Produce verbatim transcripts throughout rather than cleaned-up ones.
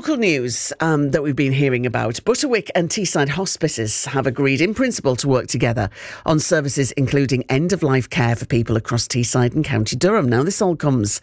local news um, that we've been hearing about. Butterwick and Teesside hospices have agreed in principle to work together on services including end-of-life care for people across Teesside and County Durham. Now, this all comes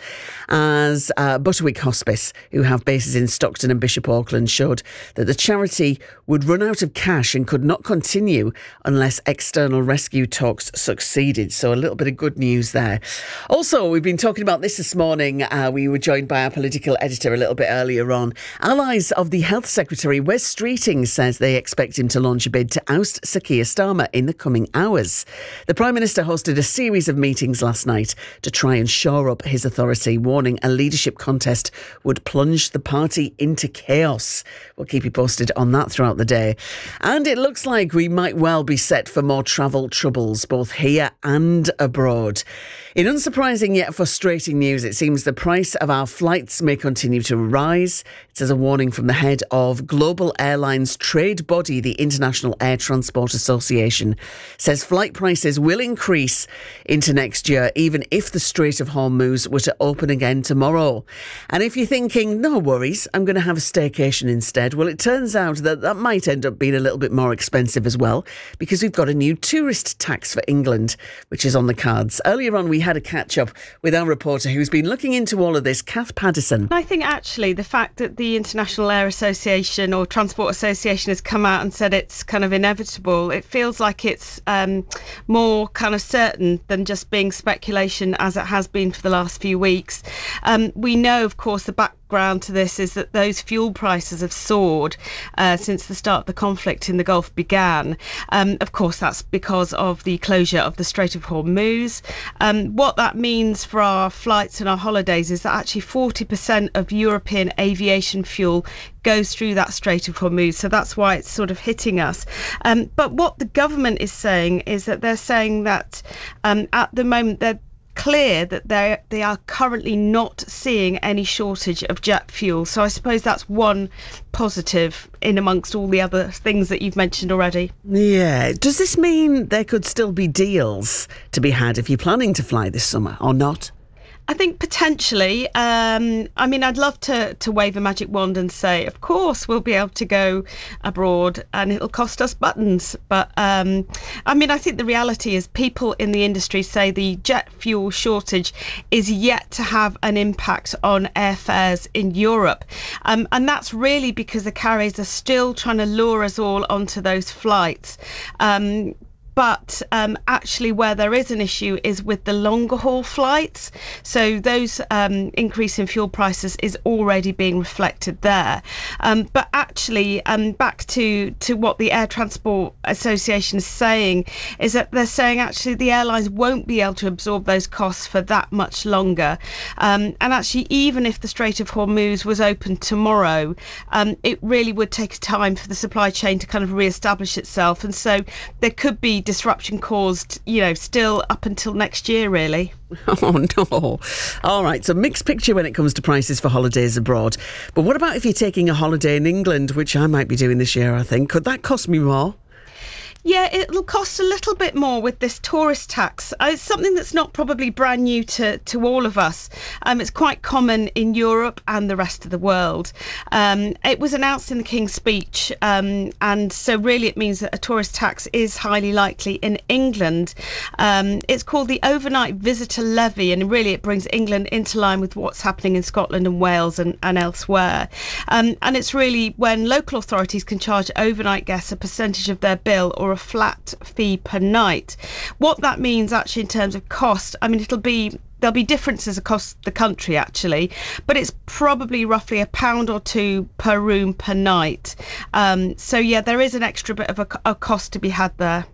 as uh, Butterwick Hospice, who have bases in Stockton and Bishop Auckland, showed that the charity would run out of cash and could not continue unless external rescue talks succeeded. So a little bit of good news there. Also, we've been talking about this this morning. Uh, we were joined by our political editor a little bit earlier on. Allies of the Health Secretary, Wes Streeting, says they expect him to launch a bid to oust Sir Keir Starmer in the coming hours. The Prime Minister hosted a series of meetings last night to try and shore up his authority, warning a leadership contest would plunge the party into chaos. We'll keep you posted on that throughout the day. And it looks like we might well be set for more travel troubles, both here and abroad. In unsurprising yet frustrating news, it seems the price of our flights may continue to rise. It says a warning from the head of Global Airlines trade body, the International Air Transport Association, says flight prices will increase into next year, even if the Strait of Hormuz were to open again tomorrow. And if you're thinking, no worries, I'm going to have a staycation instead, well, it turns out that that might end up being a little bit more expensive as well, because we've got a new tourist tax for England, which is on the cards. Earlier on, we had a catch up with our reporter who's been looking into all of this, Kath Paddison. I think actually the fact that the International Air Association or Transport Association has come out and said it's kind of inevitable, it feels like it's um, more kind of certain than just being speculation as it has been for the last few weeks. Um, we know, of course, the back background to this is that those fuel prices have soared uh, since the start of the conflict in the Gulf began. Um, of course, that's because of the closure of the Strait of Hormuz. Um, what that means for our flights and our holidays is that actually forty percent of European aviation fuel goes through that Strait of Hormuz. So that's why it's sort of hitting us. Um, but what the government is saying is that they're saying that um, at the moment they're clear that they they are currently not seeing any shortage of jet fuel. So I suppose that's one positive in amongst all the other things that you've mentioned already. Yeah. Does this mean there could still be deals to be had if you're planning to fly this summer or not? I think potentially. Um, I mean, I'd love to to wave a magic wand and say, of course, we'll be able to go abroad and it'll cost us buttons. But um, I mean, I think the reality is people in the industry say the jet fuel shortage is yet to have an impact on airfares in Europe. Um, and that's really because the carriers are still trying to lure us all onto those flights. Um, But um, actually where there is an issue is with the longer haul flights. So those um, increase in fuel prices is already being reflected there. Um, but actually, um, back to, to what the Air Transport Association is saying, is that they're saying actually the airlines won't be able to absorb those costs for that much longer. Um, and actually, even if the Strait of Hormuz was open tomorrow, um, it really would take time for the supply chain to kind of re-establish itself. And so there could be disruption caused, you know, still up until next year, really. Oh, no. All right, so mixed picture when it comes to prices for holidays abroad. But what about if you're taking a holiday in England, which I might be doing this year, I think? Could that cost me more? Yeah, it'll cost a little bit more with this tourist tax. Uh, it's something that's not probably brand new to, to all of us. Um, it's quite common in Europe and the rest of the world. Um, it was announced in the King's Speech, um, and so really it means that a tourist tax is highly likely in England. Um, it's called the Overnight Visitor Levy, and really it brings England into line with what's happening in Scotland and Wales and, and elsewhere. Um, and it's really when local authorities can charge overnight guests a percentage of their bill or a flat fee per night. What that means actually in terms of cost, I mean, it'll be there'll be differences across the country actually, but it's probably roughly a pound or two per room per night. Um, so yeah, there is an extra bit of a, a cost to be had there.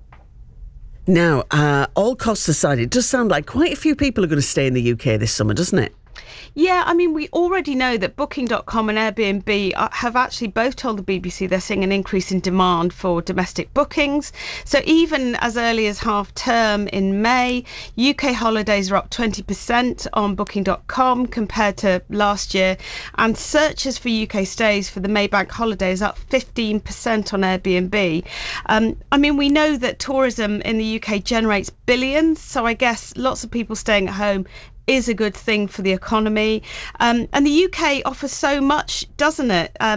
Now, uh, all costs aside, it does sound like quite a few people are going to stay in the U K this summer, doesn't it? Yeah, I mean, we already know that Booking dot com and Airbnb have actually both told the B B C they're seeing an increase in demand for domestic bookings. So even as early as half term in May, U K holidays are up twenty percent on Booking dot com compared to last year. And searches for U K stays for the Maybank holidays up fifteen percent on Airbnb. Um, I mean, we know that tourism in the U K generates billions. So I guess lots of people staying at home is a good thing for the economy. Um, and the U K offers so much, doesn't it? Um,